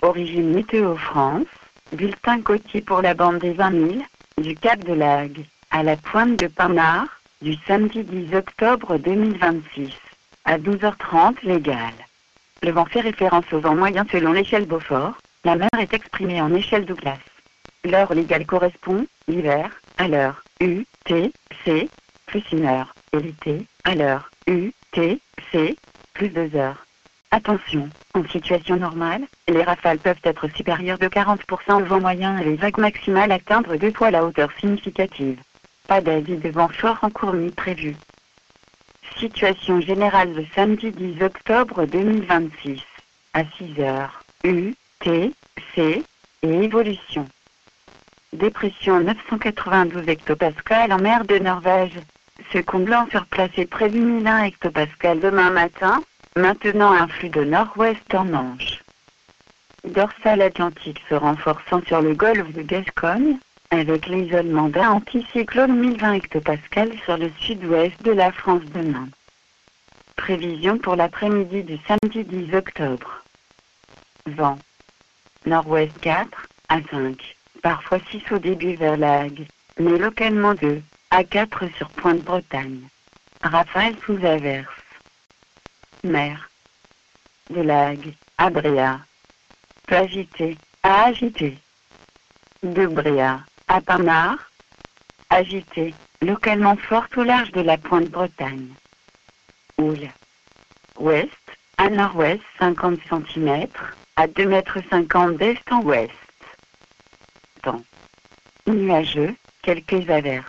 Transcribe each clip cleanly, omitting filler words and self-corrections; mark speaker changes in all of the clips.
Speaker 1: Origine Météo France, bulletin côtier pour la bande des 20 000, du Cap de Lagre, à la pointe de Pinard, du samedi 10 octobre 2026, à 12h30 légal. Le vent fait référence au vent moyen selon l'échelle Beaufort, la mer est exprimée en échelle Douglas. L'heure légale correspond, l'hiver, à l'heure UTC, plus 1 heure, et l'été, à l'heure UTC, plus 2 heures. Attention, en situation normale, les rafales peuvent être supérieures de 40% au vent moyen et les vagues maximales atteindre 2 fois la hauteur significative. Pas d'avis de vent fort en cours ni prévu. Situation générale le samedi 10 octobre 2026, à 6 heures, UTC, et évolution. Dépression 992 hectopascales en mer de Norvège, se comblant sur place est prévu 1001 hectopascales demain matin, maintenant un flux de nord-ouest en Manche. Dorsale atlantique se renforçant sur le golfe de Gascogne, avec l'isolement d'un anticyclone 1020 hectopascales sur le sud-ouest de la France demain. Prévision pour l'après-midi du samedi 10 octobre. Vent. Nord-ouest 4 à 5, parfois 6 au début vers Lagre, mais localement 2 à 4 sur Pointe-Bretagne. Rafale sous averse. Mer. De Lagre à Bréa. Peu agité, à agité. De Bréa à Pinard. Agité, localement forte au large de la Pointe-Bretagne. Houle. Ouest, à nord-ouest 50 cm, à 2,50 m d'est en ouest. Temps. Nuageux, quelques averses.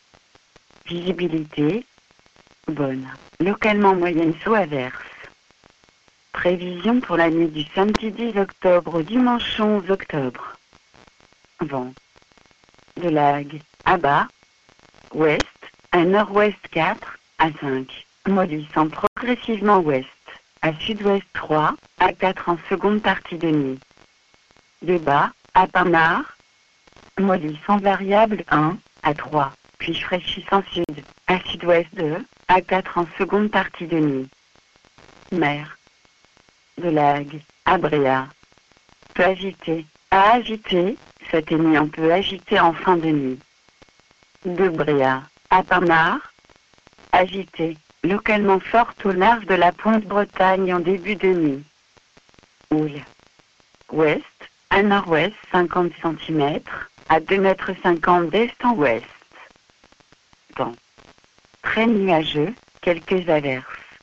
Speaker 1: Visibilité. Bonne, localement moyenne sous averse. Prévision pour la nuit du samedi 10 octobre au dimanche 11 octobre. Vent. De Lagre à bas. Ouest, à nord-ouest 4 à 5, mollissant progressivement ouest, à sud-ouest 3 à 4 en seconde partie de nuit. De bas, à Pinard, mollissant variable 1 à 3, puis fraîchissant sud, à sud-ouest 2 à 4 en seconde partie de nuit. Mer. De Lagre à Bréa. Peu agité, à agité, s'atténuant peu agité en fin de nuit. De Bréa à Pinard. Agité, localement forte au large de la Pointe-Bretagne en début de nuit. Houle. Ouest, à nord-ouest 50 cm, à 2,50 m d'est en ouest. Temps. Très nuageux, quelques averses.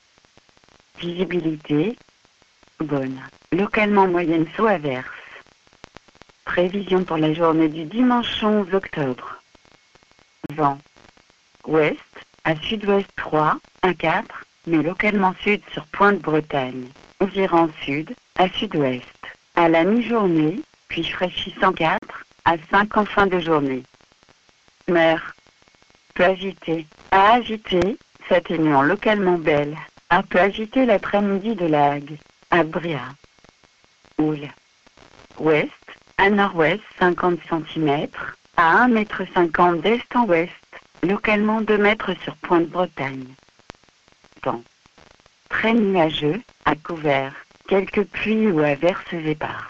Speaker 1: Visibilité. Bonne, localement moyenne sous averse. Prévision pour la journée du dimanche 11 octobre. Vent. Ouest, à sud-ouest 3 à 4, mais localement sud sur Pointe-Bretagne. Virant sud, à sud-ouest, à la mi-journée, puis fraîchissant 4 à 5 en fin de journée. Mer. Peu agité, à agité, s'atténuant localement belle, à peu agité l'après-midi de Lagre, à Bréa. Houle. Ouest, à nord-ouest 50 cm, à 1,50 m d'est en ouest, localement 2 mètres sur Pointe-Bretagne. Temps. Très nuageux, à couvert, quelques pluies ou averses éparses.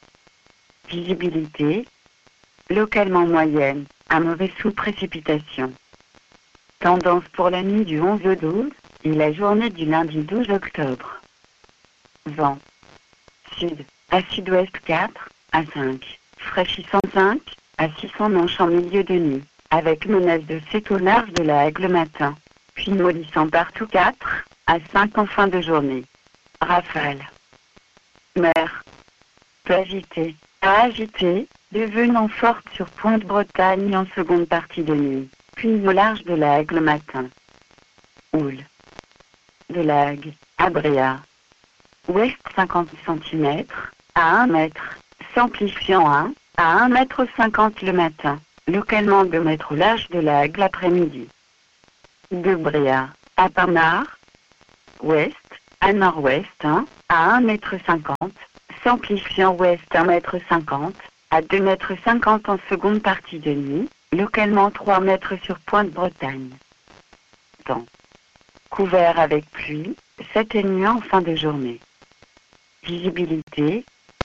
Speaker 1: Visibilité. Localement moyenne, à mauvais sous précipitation. Tendance pour la nuit du 11 au 12 et la journée du lundi 12 octobre. Vent. Sud, à sud-ouest 4 à 5, fraîchissant 5 à 600 manches en milieu de nuit, avec menace de 7 au large de la Aigle matin, puis mollissant partout 4 à 5 en fin de journée. Rafale. Mer. Peu agité, à agité, devenant forte sur Pointe-Bretagne en seconde partie de nuit, puis au large de la Aigle matin. Houle. De Lagre à Bréa. Ouest 50 cm, à 1 mètre, s'amplifiant 1 à 1,50 m le matin, localement 2 mètres au large de la Aigle l'après-midi. De Bréa à Pinard. Ouest, à nord-ouest 1 à 1,50 m, s'amplifiant ouest 1,50 m, à 2,50 m en seconde partie de nuit, localement 3 mètres sur Pointe-Bretagne. Temps. Couvert avec pluie, s'atténuant en fin de journée. Visibilité.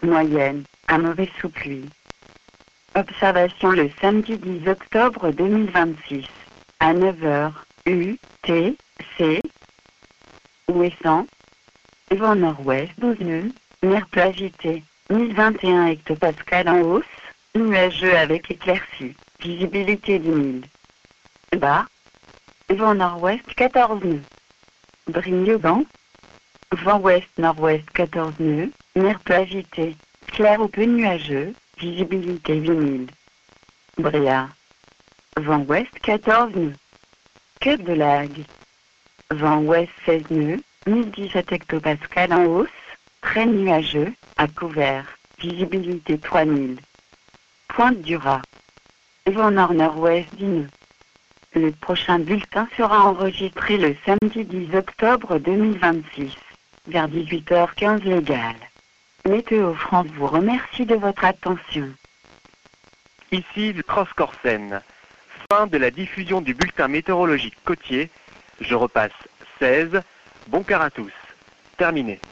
Speaker 1: moyenne, à mauvais sous pluie. Observation le samedi 10 octobre 2026, à 9h, UTC. Ouessant. Vent nord-ouest 12 nœuds, mer peu agitée, 1021 hectopascales en hausse, nuageux avec éclaircies, visibilité 10 000. Bas. Vent nord-ouest 14 nœuds. Brignogan. Vent ouest-nord-ouest 14 nœuds, mer peu agitée, clair ou peu nuageux, visibilité 8 000. Bréa. Vent ouest 14 nœuds. Cap de Lagre. Vent ouest 16 nœuds, 1017 hectopascales en hausse, très nuageux, à couvert, visibilité 3000. Pointe du Raz. Vent nord-nord-ouest 10 nœuds. Le prochain bulletin sera enregistré le samedi 10 octobre 2026, vers 18h15 légal. Météo France vous remercie de votre attention.
Speaker 2: Ici le Cross-Corsen. Fin de la diffusion du bulletin météorologique côtier. Je repasse 16. Bon quart à tous. Terminé.